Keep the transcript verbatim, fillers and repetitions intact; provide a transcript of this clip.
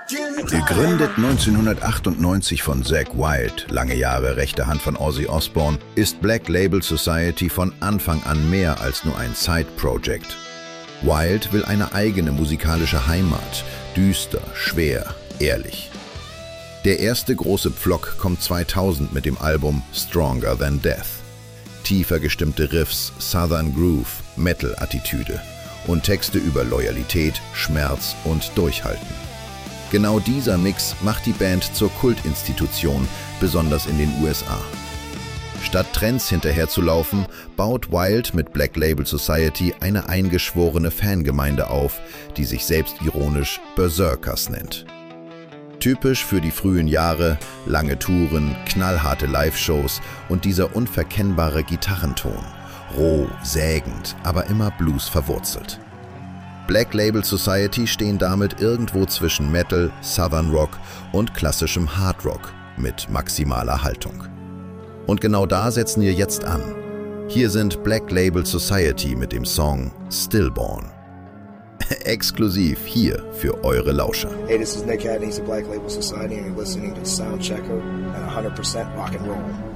Gegründet neunzehnhundertachtundneunzig von Zakk Wylde, lange Jahre rechte Hand von Ozzy Osbourne, ist Black Label Society von Anfang an mehr als nur ein Side-Project. Wylde will eine eigene musikalische Heimat, düster, schwer, ehrlich. Der erste große Pflock kommt zweitausend mit dem Album Stronger Than Death. Tiefer gestimmte Riffs, Southern Groove, Metal-Attitüde und Texte über Loyalität, Schmerz und Durchhalten. Genau dieser Mix macht die Band zur Kultinstitution, besonders in den U S A. Statt Trends hinterherzulaufen, baut Wylde mit Black Label Society eine eingeschworene Fangemeinde auf, die sich selbstironisch Berserkers nennt. Typisch für die frühen Jahre, lange Touren, knallharte Live-Shows und dieser unverkennbare Gitarrenton. Roh, sägend, aber immer Blues verwurzelt. Black Label Society stehen damit irgendwo zwischen Metal, Southern Rock und klassischem Hard Rock mit maximaler Haltung. Und genau da setzen wir jetzt an. Hier sind Black Label Society mit dem Song Stillborn. Exklusiv hier für eure Lauscher. Hey, this is Nick Hadney, Black Label Society, and you're listening to Soundchecker and one hundred percent Rock and Roll.